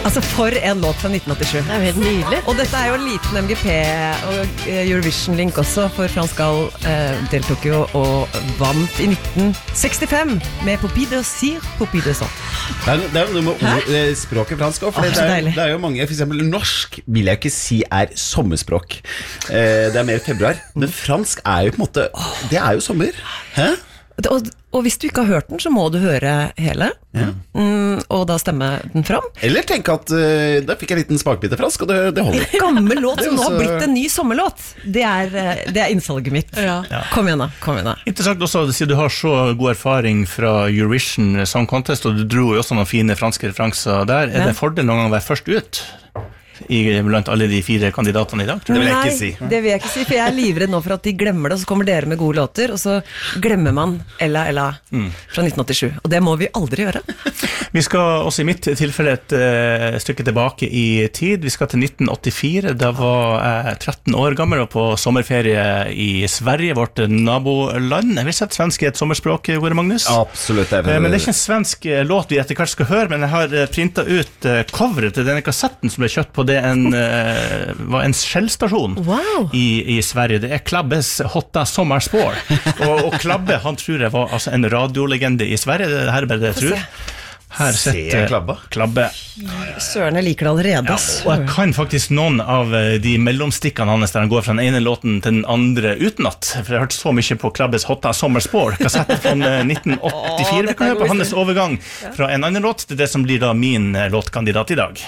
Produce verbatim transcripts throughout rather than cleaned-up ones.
Altså for en låt fra nitten åttisju. Det er jo helt nydelig. Og dette er jo en liten M G P og Eurovision-link også, for Frans Gal eh, deltok jo og vant i nitten sekstifem med Poupée de Cire, Poupée de Sang. Det er, det er jo noe med ord, eh, språket fransk også, for Åh, det, så er, deilig. det er jo mange, for eksempel norsk vil jeg ikke si er sommerspråk. Eh, det er mer februar, men fransk er jo på en måte, det er jo sommer. Hæ? Og, og hvis du ikke har hørt den, så må du høre hele, Ja. mm, og da stemme den fram. Eller tenk at uh, da fikk jeg en liten smakbit av fransk, og det, det holder. Gammel låt Det er som nå har også- blitt en ny sommerlåt. Det er, eh, det er innsalget mitt. Ja. Kom igjen da, kom igjen da. Interessant også, siden du har så god erfaring fra Eurovision Song Contest, og du dro jo også noen fine franske referanser der, er Ja. det fordel noen gang å være først ut i, blant alle de fire kandidatene i dag, tror du? Det vil jeg Nei, ikke si. det vil jeg ikke si, for jeg er livredd nå for at de glemmer det, og så kommer dere med gode låter, og så glemmer man Ella Ella fra nitten åttisju, og det må vi aldri gjøre. Vi skal også i mitt tilfelle et uh, stykke tilbake i tid. Vi skal til nitten åttifire. Da var jeg tretten år gammel og på sommerferie i Sverige, vårt naboland. Jeg vil sette svensk i et sommerspråk, Gore Magnus. Absolutt. Det Eh, Men det er ikke en svensk eh, låt vi etter hvert skal høre, men jeg har eh, printet ut eh, coveret til denne kassetten som ble kjøpt på det en, eh, var en skjellstasjon Wow. i, i Sverige. Det er Klabbes Hotta Sommarspår. og, og Klabbe, han tror jeg var altså, en radiolegende i Sverige. Det her er bare det jeg tror. Her Se sitter Klabba. Klabbe. Søren, jeg liker det allerede, Ja, ass. og jeg kan faktisk noen av eh, de mellomstikkene hans der han går fra den ene låten til den andre utenat. For jeg har hørt så mye på Klabbes Hotta Sommarspår, kassetten fra eh, nitten åttifire. Vi kan høre på hans overgang fra en annen låt til det som blir da min eh, låtkandidat i dag.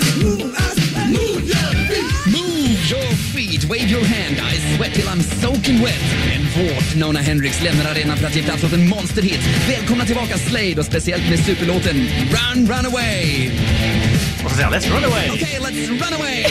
Move your feet, wave your hand, I sweat till I'm soaking wet. En vårt Nona Hendrix lämnar arenan för att ge plats åt en monsterhit. Välkomna tillbaka Slade och speciellt med superlåten Run, Run Away. Og så sier han, let's run away! Okay, let's run away.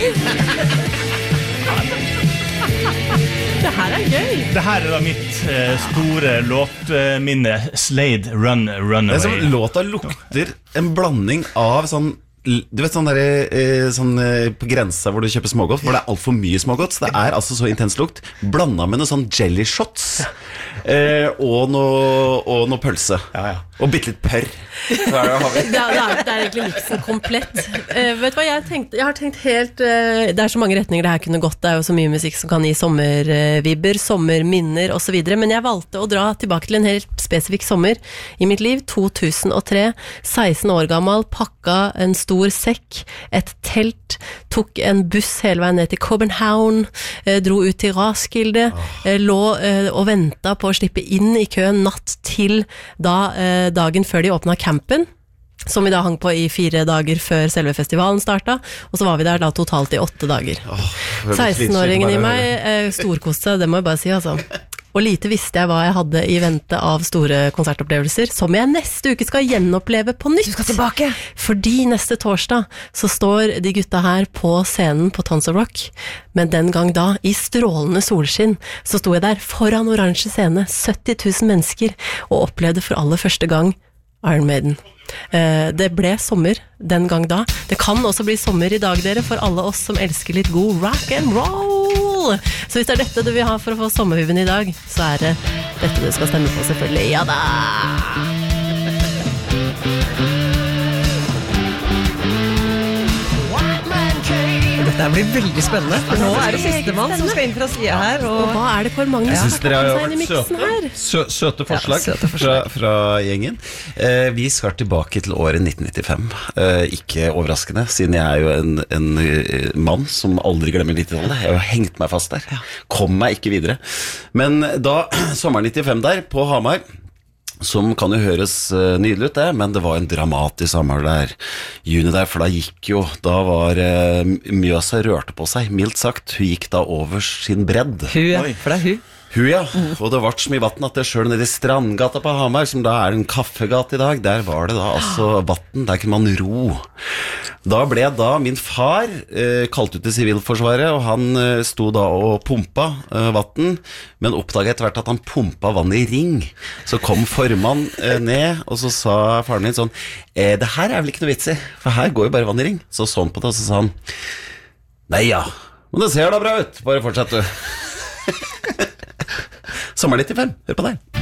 Det her er gøy. Det her er da mitt eh, store låtminne, Slade, Run, Run Det er som Away. låta lukter en blanding av sånn, du vet sånn der, eh, sånn eh, på grensa hvor du kjøper smågodt, hvor det er alt for mye smågodt, så det er altså så intens lukt, blandet med noe sånn jelly shots, eh, og noe, og noe pølse, Ja, ja. og bitte litt pørr. Så er det, har vi. Det er, det, er, det er egentlig miksen komplett. Eh, vet du hva, jeg, tenkte, jeg har tenkt helt eh, Det er så mange retninger det her kunne gått. Det er jo så mye musikk som kan gi sommervibber, sommerminner og så videre. Men jeg valgte å dra tilbake til en helt spesifikk sommer i mitt liv. to tusen og tre, seksten år gammel, pakka en stor sekk, et telt, tok en buss hele veien ned til København, eh, dro ut til Raskilde, eh, lå eh, og ventet på å slippe inn i køen natt til da eh, dagen før de åpnet campen, som vi da hang på i fire dager før selve festivalen startet, og så var vi der da totalt i åtte dager. seksten-åringen i meg eh, storkoste, det må jeg bare si altså. Og lite visste jeg hva jeg hadde i vente av store konsertopplevelser, som jeg neste uke skal gjenoppleve på nytt. Du skal tilbake. Fordi neste torsdag så står de gutta her på scenen på Tons of Rock, men den gang da, i strålende solskinn, så sto jeg der foran oransje scene, sytti tusen mennesker, og opplevde for aller første gang Iron Maiden. Eh, det ble sommer den gang da. Det kan også bli sommer i dag, dere, for alle oss som elsker litt god rock and roll. Så hvis det er dette du vil ha for å få sommerhuven i dag, så er det dette du skal stemme på, selvfølgelig. Ja da! Dette blir veldig spennende, for nå er det siste mann som skal inn fra siden her, Og og hva er det Kåre Magnus Jeg som synes skal dere har komme seg inn i vært miksen søte, her? Sø søte forslag, Ja, søte fra, forslag. fra gjengen. Eh, vi skal tilbake til året nitten nittifem. Eh, ikke overraskende, siden jeg er jo en, en eh, mann som aldri glemmer nittitallet. Jeg har jo hengt meg fast der. Kom meg ikke videre. Men da, sommeren nittifem der, på Hamar, som kan jo høres uh, nydelig ut det, men det var en dramatisk sommer der, juni der, for da gikk jo, da var uh, Mjøsa rørte på seg, mildt sagt, hun gikk da over sin bredd. hun, ja, Oi. for det er hun. Hun, ja, og det var så mye vatten at det selv nede i Strandgata på Hamar, som da er en kaffegate i dag, der var det da altså vatten, der kunne man ro. Da ble da min far eh, kalt ut til Sivilforsvaret, og han eh, sto da og pumpa eh, vatten, men oppdaget etter hvert at han pumpa vann i ring. Så kom formann eh, ned, og så sa faren min sånn, eh, det her er vel ikke noe vits i, for her går jo bare vann i ring. Så sånn på det, og så sa han, nei ja, men det ser da bra ut, bare fortsett du. Sommer nittifem, hør på det.